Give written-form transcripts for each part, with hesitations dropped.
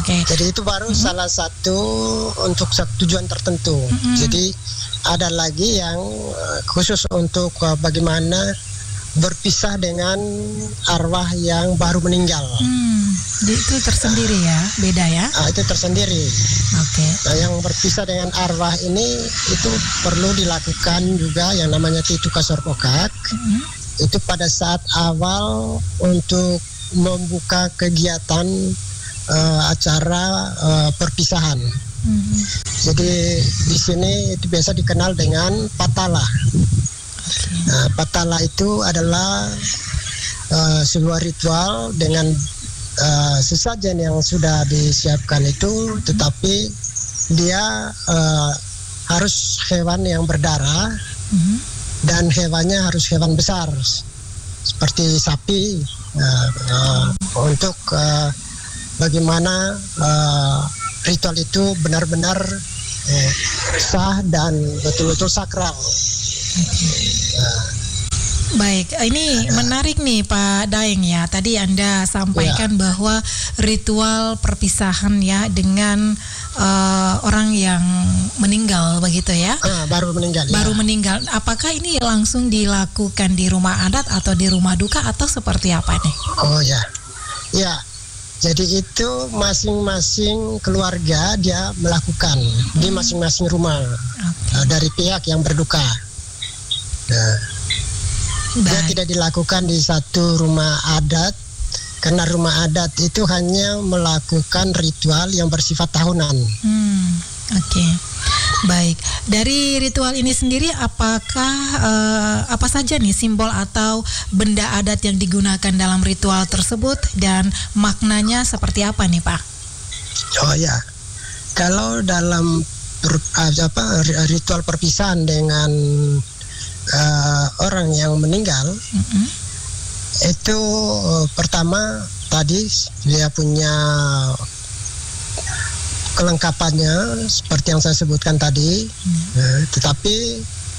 Oke. Jadi itu baru salah satu untuk tujuan tertentu. Jadi ada lagi yang khusus untuk bagaimana berpisah dengan arwah yang baru meninggal. Itu tersendiri ya, beda ya? Itu tersendiri. Oke. Nah, yang berpisah dengan arwah ini itu perlu dilakukan juga yang namanya Titu Kasorpokak. Itu pada saat awal untuk membuka kegiatan acara perpisahan. Jadi di sini itu biasa dikenal dengan patala. Nah, patala itu adalah sebuah ritual dengan sesajen yang sudah disiapkan itu, tetapi dia harus hewan yang berdarah dan hewannya harus hewan besar seperti sapi untuk bagaimana ritual itu benar-benar sah dan betul-betul sakral. Baik, ini menarik nih Pak Daeng ya. Tadi Anda sampaikan bahwa ritual perpisahan ya dengan orang yang meninggal begitu ya. Baru meninggal. Baru meninggal. Apakah ini langsung dilakukan di rumah adat atau di rumah duka atau seperti apa nih? Oh ya. Ya. Jadi itu masing-masing keluarga dia melakukan di masing-masing rumah dari pihak yang berduka. Dia tidak dilakukan di satu rumah adat karena rumah adat itu hanya melakukan ritual yang bersifat tahunan. Oke. Baik, dari ritual ini sendiri apakah apa saja nih simbol atau benda adat yang digunakan dalam ritual tersebut dan maknanya seperti apa nih Pak? Oh ya, kalau dalam ritual perpisahan dengan orang yang meninggal, itu pertama tadi dia punya kelengkapannya seperti yang saya sebutkan tadi, tetapi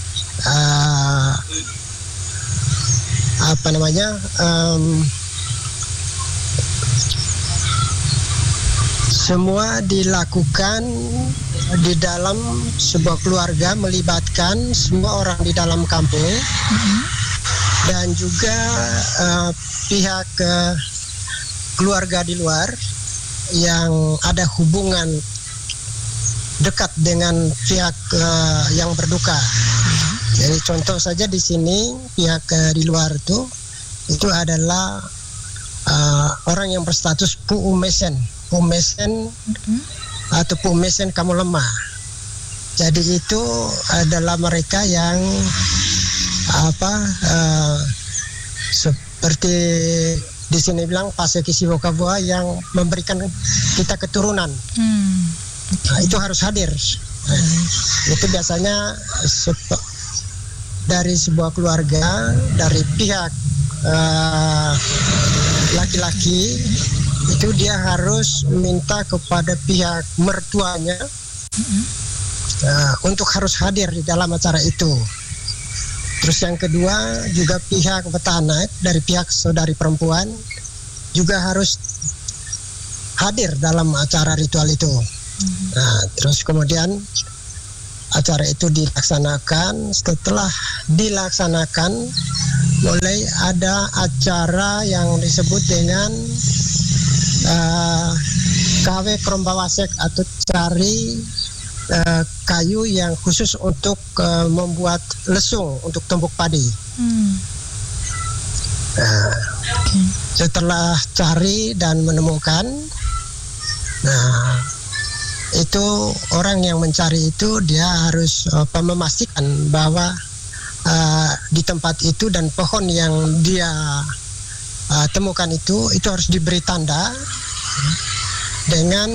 semua dilakukan di dalam sebuah keluarga, melibatkan semua orang di dalam kampung dan juga pihak keluarga di luar yang ada hubungan dekat dengan pihak yang berduka. Jadi contoh saja di sini pihak di luar itu adalah orang yang berstatus puumesen atau puumesen kamu lemah. Jadi itu adalah mereka yang seperti di sini bilang pasekisi wokabua yang memberikan kita keturunan. Nah, itu harus hadir. Itu biasanya dari sebuah keluarga, dari pihak laki-laki itu dia harus minta kepada pihak mertuanya untuk harus hadir di dalam acara itu. Terus yang kedua juga pihak petana dari pihak saudari perempuan juga harus hadir dalam acara ritual itu. Nah, terus kemudian acara itu dilaksanakan. Setelah dilaksanakan, mulai ada acara yang disebut dengan kawe krombawasek atau cari kayu yang khusus untuk membuat lesung untuk tumbuk padi. Setelah cari dan menemukan, nah itu orang yang mencari itu dia harus memastikan bahwa di tempat itu dan pohon yang dia temukan itu harus diberi tanda dengan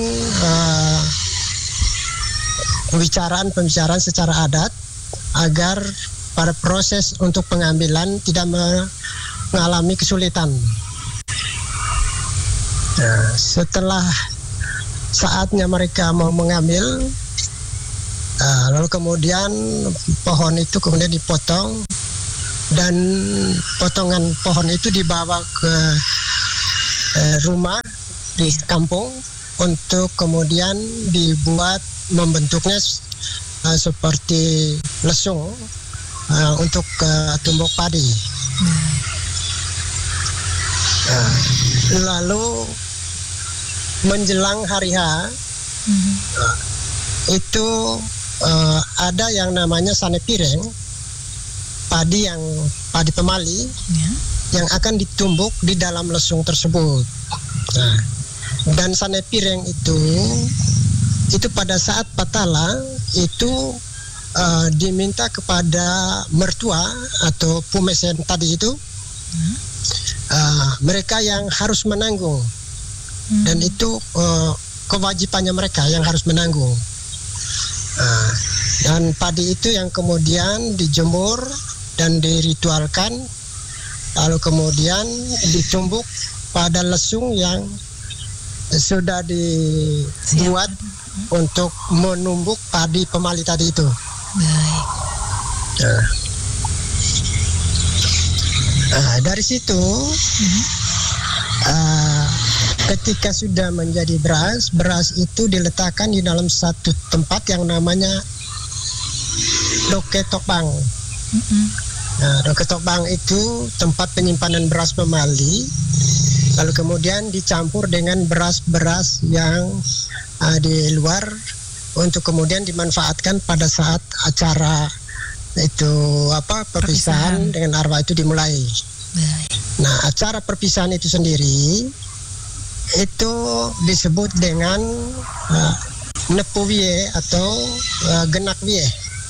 pembicaraan secara adat agar pada proses untuk pengambilan tidak mengalami kesulitan. Nah, setelah saatnya mereka mau mengambil, lalu kemudian pohon itu kemudian dipotong dan potongan pohon itu dibawa ke rumah di kampung untuk kemudian dibuat membentuknya seperti lesung untuk tumbuk padi. Lalu menjelang hari H itu ada yang namanya sane pireng, padi pemali yang akan ditumbuk di dalam lesung tersebut. Nah, dan sane pireng itu pada saat patala itu diminta kepada mertua atau pumesen tadi itu, mereka yang harus menanggung, dan itu kewajibannya mereka yang harus menanggung. Dan padi itu yang kemudian dijemur dan diritualkan, lalu kemudian ditumbuk pada lesung yang sudah dibuat untuk menumbuk padi pemali tadi itu. Baik. Dari situ ketika sudah menjadi beras itu diletakkan di dalam satu tempat yang namanya doketokbang. Doketokbang itu tempat penyimpanan beras pemali, lalu kemudian dicampur dengan beras-beras yang di luar untuk kemudian dimanfaatkan pada saat acara itu perpisahan dengan arwah itu dimulai. Nah, acara perpisahan itu sendiri itu disebut dengan nepuwie atau genakwie.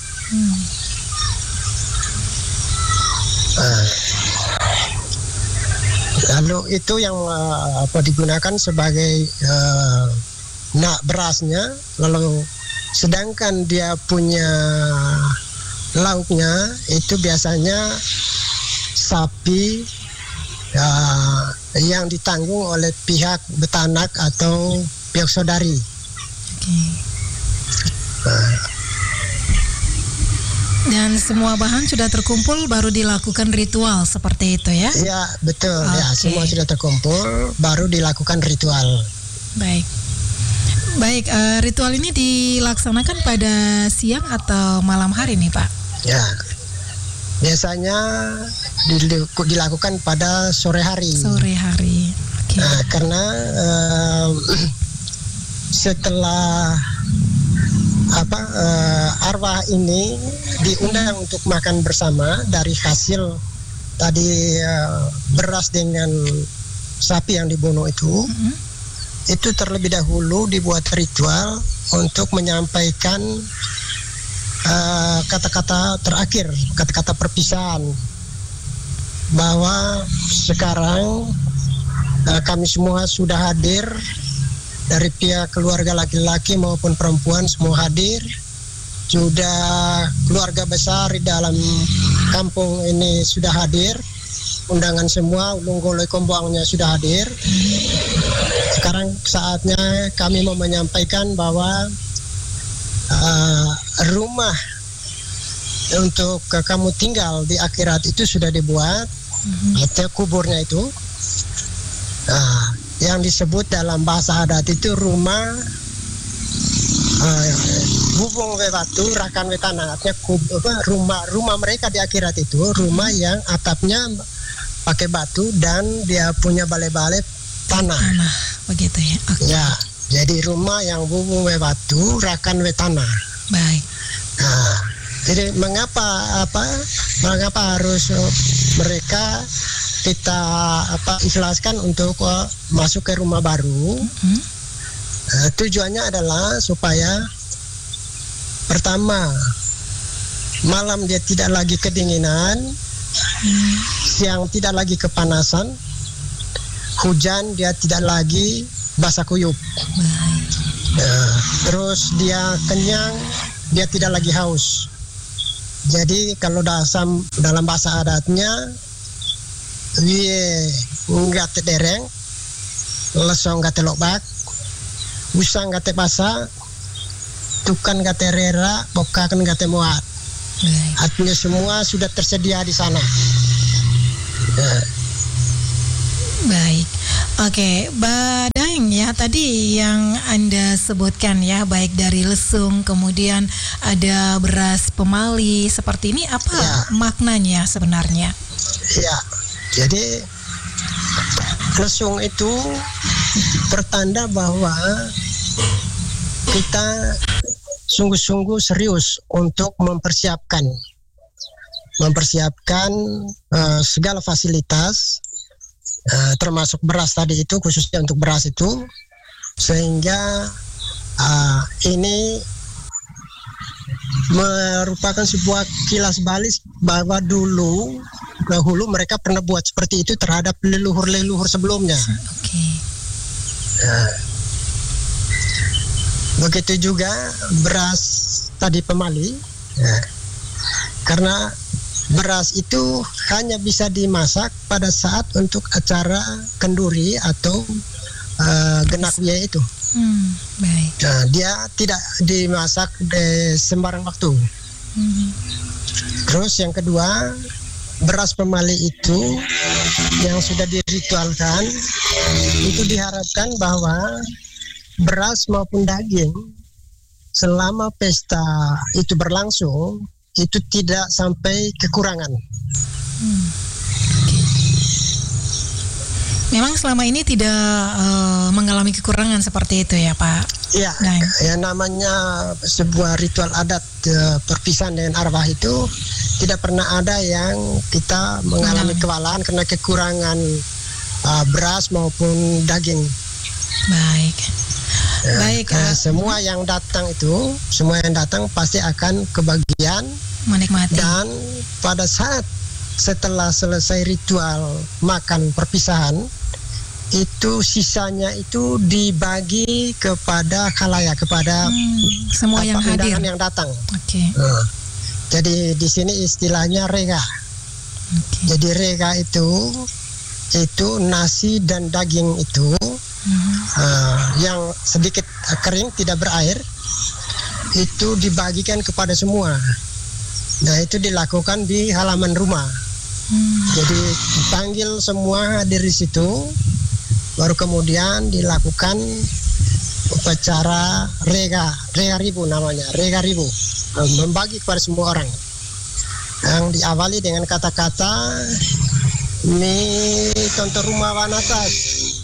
Lalu itu yang digunakan sebagai berasnya, lalu sedangkan dia punya lauknya itu biasanya sapi yang ditanggung oleh pihak betanak atau pihak saudari. Dan semua bahan sudah terkumpul baru dilakukan ritual seperti itu ya? Ya, betul. Ya, semua sudah terkumpul baru dilakukan ritual. Baik, ritual ini dilaksanakan pada siang atau malam hari nih, Pak? Ya, biasanya dilakukan pada sore hari. Nah, karena setelah arwah ini diundang untuk makan bersama dari hasil tadi beras dengan sapi yang dibunuh itu. Itu terlebih dahulu dibuat ritual untuk menyampaikan kata-kata terakhir, kata-kata perpisahan, bahwa sekarang kami semua sudah hadir, dari pihak keluarga laki-laki maupun perempuan semua hadir, sudah keluarga besar di dalam kampung ini sudah hadir, undangan semua, ulung goloi komboangnya sudah hadir. Sekarang saatnya kami mau menyampaikan bahwa rumah untuk kamu tinggal di akhirat itu sudah dibuat, atau kuburnya itu. Yang disebut dalam bahasa adat itu rumah bubung we batu, rakan we tanah. Artinya rumah mereka di akhirat itu rumah yang atapnya pakai batu dan dia punya balai-balai tanah. Begitu ya. Ya, jadi rumah yang bubung we batu, rakan we tanah. Baik. Jadi mengapa harus mereka kita ikhlaskan untuk masuk ke rumah baru? Tujuannya adalah supaya pertama, malam dia tidak lagi kedinginan, siang tidak lagi kepanasan, hujan dia tidak lagi basah kuyup. Terus dia kenyang, dia tidak lagi haus. Jadi kalau dalam bahasa adatnya, wie nggak dereng, lesong nggak lobak, usang nggak basa, tukan nggak rera, bokakan nggak muat. Artinya semua sudah tersedia di sana. Baik, oke, Mbak Daeng ya, tadi yang Anda sebutkan ya, baik dari lesung, kemudian ada beras pemali seperti ini, apa maknanya sebenarnya? Ya, jadi lesung itu pertanda bahwa kita sungguh-sungguh serius untuk mempersiapkan segala fasilitas, termasuk beras tadi itu, khususnya untuk beras itu, sehingga ini merupakan sebuah kilas balik bahwa dahulu mereka pernah buat seperti itu terhadap leluhur-leluhur sebelumnya. Begitu juga beras tadi pemali, karena beras itu hanya bisa dimasak pada saat untuk acara kenduri atau genak wia itu. Baik. Nah, dia tidak dimasak di sembarang waktu. Terus yang kedua, beras pemali itu yang sudah diritualkan, itu diharapkan bahwa beras maupun daging selama pesta itu berlangsung itu tidak sampai kekurangan. Memang selama ini tidak mengalami kekurangan seperti itu ya Pak? Iya, ya namanya sebuah ritual adat perpisahan dengan arwah itu tidak pernah ada yang kita mengalami kewalahan karena kekurangan beras maupun daging. Baik. Baik. Semua yang datang pasti akan kebagian menikmati. Dan pada saat setelah selesai ritual makan perpisahan, itu sisanya itu dibagi kepada khalayak, kepada semua yang hadir, yang datang. Jadi di sini istilahnya rega. Jadi rega itu nasi dan daging itu yang sedikit kering tidak berair itu dibagikan kepada semua. Nah, itu dilakukan di halaman rumah. Jadi dipanggil semua hadir di situ, baru kemudian dilakukan upacara rega ribu namanya, rega ribu, membagi kepada semua orang. Yang diawali dengan kata-kata mi tonton rumah wanatas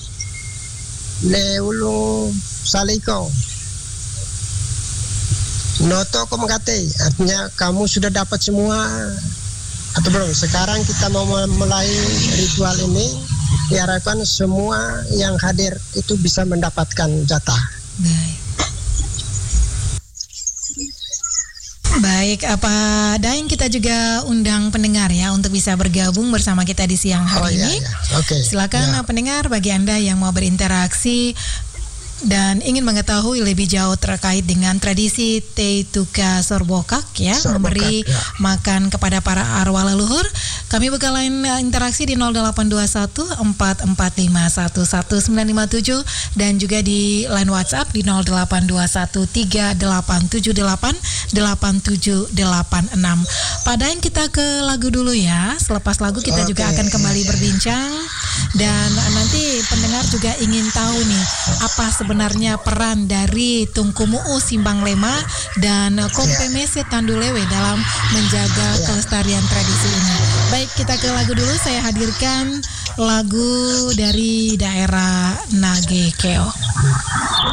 le ulung saliko noto komkate, artinya kamu sudah dapat semua atau belum. Sekarang kita mau mulai ritual ini, diharapkan semua yang hadir itu bisa mendapatkan jatah. Baik, apa Daeng, kita juga undang pendengar ya untuk bisa bergabung bersama kita di siang hari ini. Silakan pendengar, bagi Anda yang mau berinteraksi dan ingin mengetahui lebih jauh terkait dengan tradisi Teituka Sorbokak ya, memberi makan kepada para arwah leluhur, kami buka line interaksi di 0821 445 11957 dan juga di line WhatsApp di 0821 3878 8786. Pak Daeng, kita ke lagu dulu ya. Selepas lagu kita juga akan kembali berbincang, dan nanti pendengar juga ingin tahu nih apa sebenarnya peran dari Tungku Muu Simbang Lema dan Kompe Mese Tandulewe dalam menjaga kelestarian tradisi ini. Baik, kita ke lagu dulu. Saya hadirkan lagu dari daerah Nagekeo.